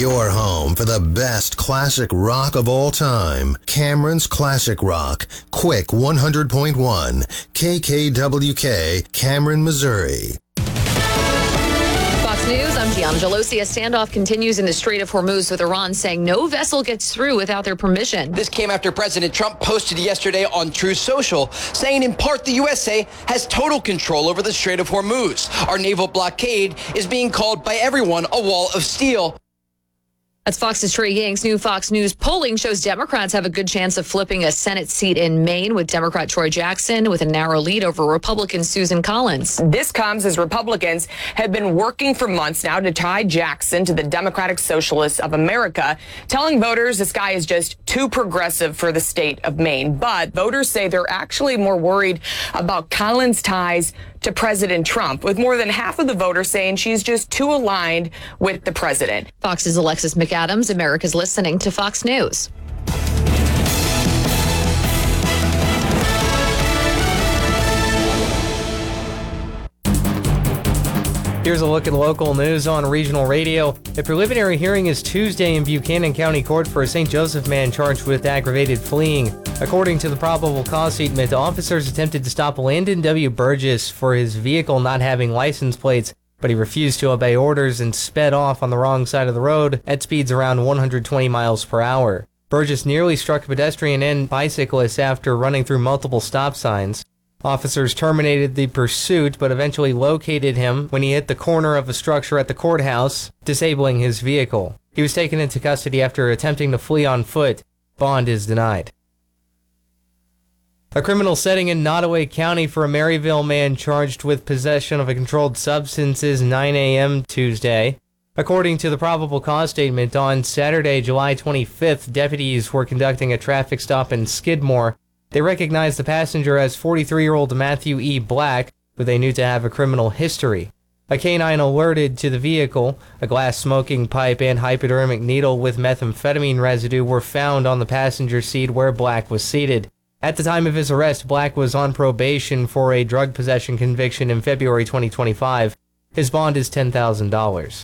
your home for the best classic rock of all time. Cameron's Classic Rock. Quick 100.1. KKWK, Cameron, Missouri. Fox News, I'm Gianna Gelosi. A standoff continues in the Strait of Hormuz with Iran saying no vessel gets through without their permission. This came after President Trump posted yesterday on Truth Social, saying in part the USA has total control over the Strait of Hormuz. Our naval blockade is being called by everyone a wall of steel. That's Fox's Trey Yanks. New Fox News polling shows Democrats have a good chance of flipping a Senate seat in Maine, with Democrat Troy Jackson with a narrow lead over Republican Susan Collins. This comes as Republicans have been working for months now to tie Jackson to the Democratic Socialists of America, telling voters this guy is just too progressive for the state of Maine. But voters say they're actually more worried about Collins' ties to President Trump, with more than half of the voters saying she's just too aligned with the president. Fox's Alexis McAdams. America's listening to Fox News. Here's a look at local news on regional radio. A preliminary hearing is Tuesday in Buchanan County Court for a St. Joseph man charged with aggravated fleeing. According to the probable cause statement, officers attempted to stop Landon W. Burgess for his vehicle not having license plates, but he refused to obey orders and sped off on the wrong side of the road at speeds around 120 miles per hour. Burgess nearly struck a pedestrian and bicyclist after running through multiple stop signs. Officers terminated the pursuit, but eventually located him when he hit the corner of a structure at the courthouse, disabling his vehicle. He was taken into custody after attempting to flee on foot. Bond is denied. A criminal setting in Nottoway County for a Maryville man charged with possession of a controlled substance is 9 a.m. Tuesday. According to the probable cause statement, on Saturday, July 25th, deputies were conducting a traffic stop in Skidmore. They recognized the passenger as 43-year-old Matthew E. Black, who they knew to have a criminal history. A canine alerted to the vehicle. A glass smoking pipe and hypodermic needle with methamphetamine residue were found on the passenger seat where Black was seated. At the time of his arrest, Black was on probation for a drug possession conviction in February 2025. His bond is $10,000.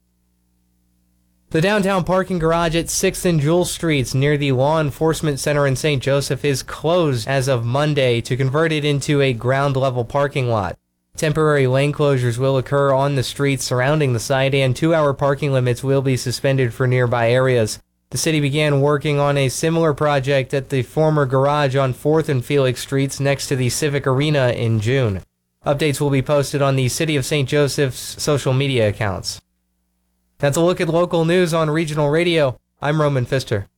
The downtown parking garage at 6th and Jewel Streets near the Law Enforcement Center in St. Joseph is closed as of Monday to convert it into a ground-level parking lot. Temporary lane closures will occur on the streets surrounding the site, and 2-hour parking limits will be suspended for nearby areas. The city began working on a similar project at the former garage on 4th and Felix Streets next to the Civic Arena in June. Updates will be posted on the City of St. Joseph's social media accounts. That's a look at local news on regional radio. I'm Roman Pfister.